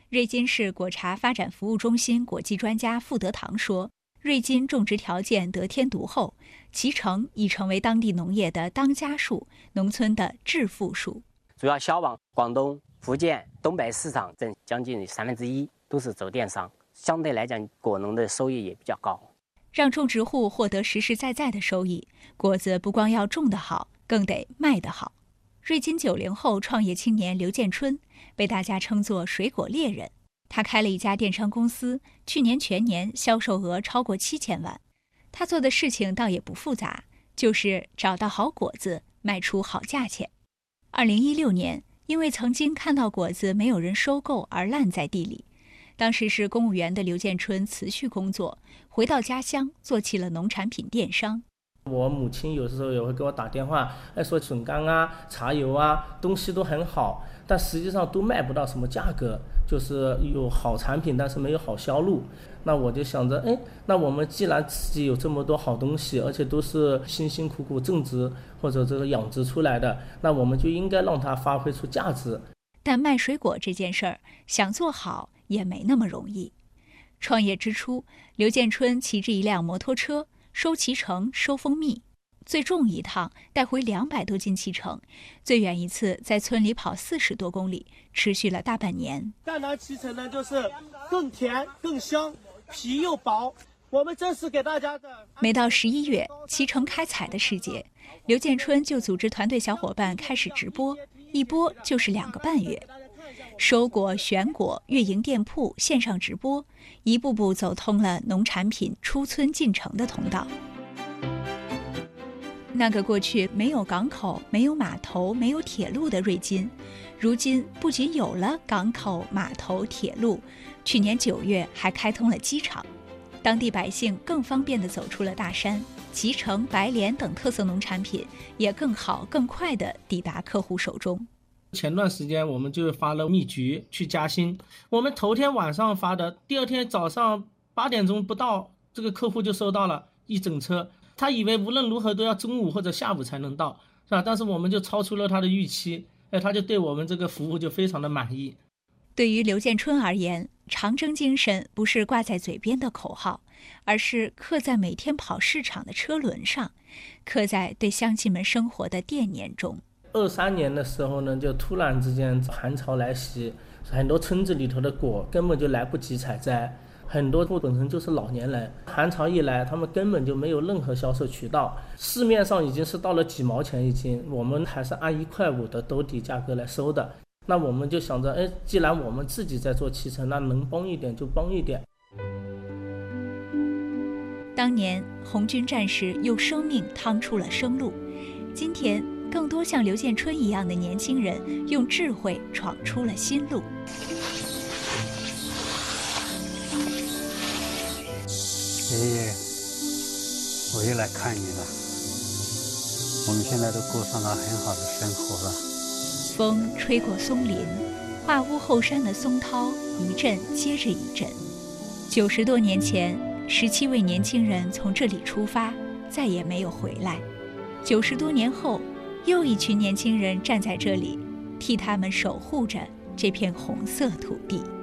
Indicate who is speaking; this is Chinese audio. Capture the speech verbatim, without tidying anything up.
Speaker 1: 瑞金市果茶发展服务中心果技专家傅德堂说，瑞金种植条件得天独厚，脐橙已成为当地农业的当家树，农村的致富树。
Speaker 2: 主要销往广东、福建、东北市场，占将近三分之一都是走电商，相对来讲，果农的收益也比较高。
Speaker 1: 让种植户获得实实在在的收益，果子不光要种得好，更得卖得好。瑞金九零后创业青年刘建春被大家称作水果猎人，他开了一家电商公司，去年全年销售额超过七千万。他做的事情倒也不复杂，就是找到好果子，卖出好价钱。二零一六年，因为曾经看到果子没有人收购而烂在地里，当时是公务员的刘建春辞去工作，回到家乡做起了农产品电商。
Speaker 3: 我母亲有时候也会给我打电话，哎，说笋干啊、茶油啊，东西都很好，但实际上都卖不到什么价格，就是有好产品，但是没有好销路。那我就想着，哎，那我们既然自己有这么多好东西，而且都是辛辛苦苦种植或者这个养殖出来的，那我们就应该让它发挥出价值。
Speaker 1: 但卖水果这件事儿，想做好也没那么容易。创业之初，刘建春骑着一辆摩托车，收脐橙、收蜂蜜，最重一趟带回两百多斤脐橙，最远一次在村里跑四十多公里，持续了大半年。
Speaker 4: 赣南脐橙呢，就是更甜、更香，皮又薄。我们这是给大家的。
Speaker 1: 每到十一月，脐橙开采的时节，刘建春就组织团队小伙伴开始直播，一播就是两个半月。收果、选果、运营店铺、线上直播，一步步走通了农产品出村进城的通道。那个过去没有港口、没有码头、没有铁路的瑞金，如今不仅有了港口、码头、铁路，去年九月还开通了机场，当地百姓更方便地走出了大山，脐橙、白莲等特色农产品也更好、更快地抵达客户手中。
Speaker 3: 前段时间我们就发了蜜橘去嘉兴，我们头天晚上发的，第二天早上八点钟不到，这个客户就收到了一整车。他以为无论如何都要中午或者下午才能到，是吧？但是我们就超出了他的预期，哎，他就对我们这个服务就非常的满意。
Speaker 1: 对于刘建春而言，长征精神不是挂在嘴边的口号，而是刻在每天跑市场的车轮上，刻在对乡亲们生活的惦念中。
Speaker 3: 二三年的时候呢，就突然之间寒潮来袭，很多村子里头的果根本就来不及采摘，很多户本身就是老年人，寒潮一来，他们根本就没有任何销售渠道，市面上已经是到了几毛钱一斤，我们还是按一块五的兜底价格来收的。那我们就想着，哎，既然我们自己在做脐橙，那能帮一点就帮一点。
Speaker 1: 当年红军战士用生命趟出了生路，今天更多像刘建春一样的年轻人用智慧闯出了新路。
Speaker 5: 爷爷，我又来看你了。我们现在都过上了很好的生活了。
Speaker 1: 风吹过松林，画屋后山的松涛一阵接着一阵。九十多年前，十七位年轻人从这里出发，再也没有回来。九十多年后，又一群年轻人站在这里，替他们守护着这片红色土地。